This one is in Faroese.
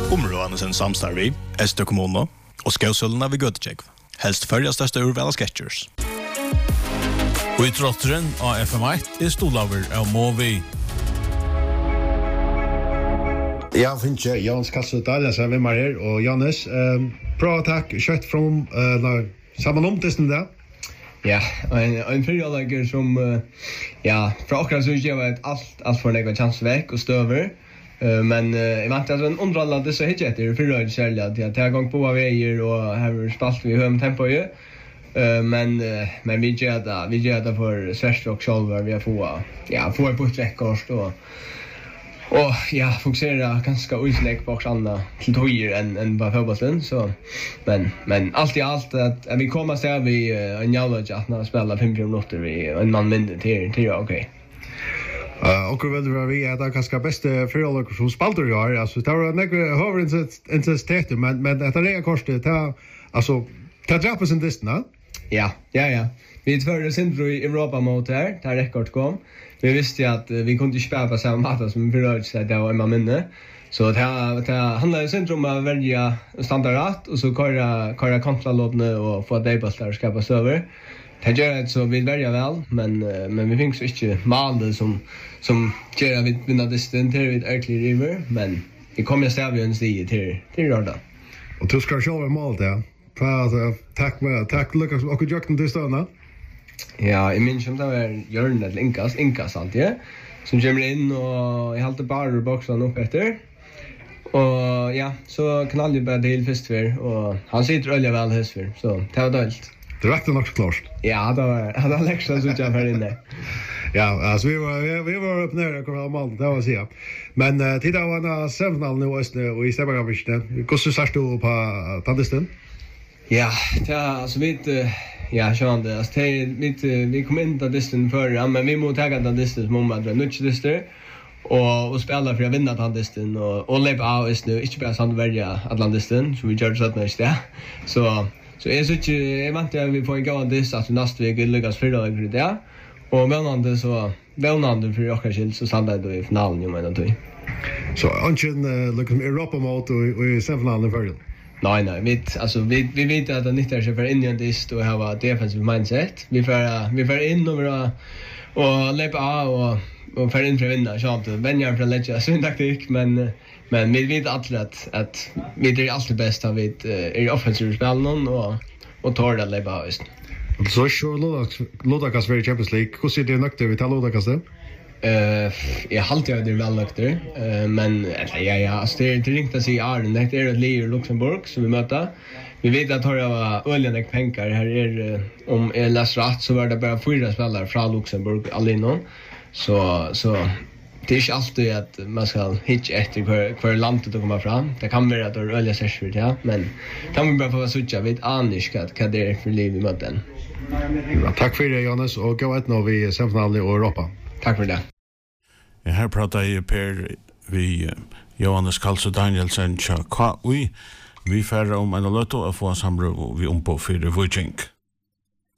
Områdene sin samstarv i Estø kommune og Skausølene ved Gøttekjekv. Helst førja største urval av Sketchers. Og i trotteren av FM1 stolaver av Movi. Ja, finnes jeg Jans Kasse Daljas er med meg her, og Jannes, bra takk, kjøtt fra sammen om testen der. Ja, en fyrjalager som, fra akkurat så ikke var alt for en chans vekk og støver. Men jeg vet at en underholdende så hittet etter fyrrøyde særlig at jeg tar gang på av veier og har spalt vi høyom tempo i. Men vi gjør det for Sverstrok selv vi har få på et rekkort og fokusere ganske utsnekk på andre til tøyer enn på fotballen. Men alt i alt at vi kommer til vi en jævlig at når vi spiller 5 minutter vi en mann mindre til ok. Och vi är det kanske bästa förhållanden som spalter ju har alltså det var några högerintensitet men det är kostet alltså ta drapas in det nu. Ja. Vi tvärde syndro i Europa mot här där rekord kom. Vi visste att vi kunde inte spela på samma sätt som förut så det var en minne. Så det handlar ju syndrom att välja standardrätt och så köra kontralådne och få daybollar skapa server. Det gör det så vi väljer väl men vi finns inte mål som gör vi vinner distan till vid Erkli River men vi kommer att stävja en stig till Röda. Och du ska själva mål där. Tack Lucas och Jackson till stöna. Ja, jag minns om det var Jörn eller Inkas alltid som kommer in och jag håller bara boxen upp efter. Och så knallar ju bara till först för och han sitter öliga väl häst för så det var dåligt. Det räckte nog klart. Ja, det var läxan så jag för inne. Ja, alltså vi var upp ner och mål det var så. Men titta var en semifinal nu och i Stämmergavisten. Hur så sårt du på Tandisten? Ja, alltså vi Sean det alltså vi kom in till Tandisten för men vi måste ta den Tandisten som man drar nutchlister och spela för att vinna Tandisten och lägga av is nu inte bara sånt välja Atlantisten så vi gör så att nästa. Så jag tycker jag väntar vi får gå en diss att nästa vecka lyckas förra det. Och vänande för jag kanske så stannar då i finalen ju men då. Så anchen liksom Europa mot och i semifinalen för. Nej, vi vet att det inte är så för Indian diss och ha defensive mindset. Vi får in och lägga av och för in för vinna så att vänja för lägga sin taktik men vi vet att vi är alltid bäst av vi är offensive spelen och tar det lägga just. Så Lodakas för Champions League. Hur ser det nökter vi tar Lodakas då? Jag håller ju det väl nökter. Men alltså det är ringt att säga Arden. Det är ett lag i Luxemburg som vi möter. Vi vet att det var öljande pengar här är om jag läser rätt så var det bara 4 spelare från Luxemburg allinon. Så det är inte alltid att man ska hitta efter kvar landet att komma fram. Det kan vara att det är öliga särskilt, ja. Men kan vi bara få sucha vid anisk vad det är för liv i möten. Ja, tack för det, Jonas. Och gå ett när vi semifinalen i Europa. Tack för det. Här pratar jag Per vi Johannes Karlsson Danielsen. Vi färre om en löto att få en samråd vi på för Vujink.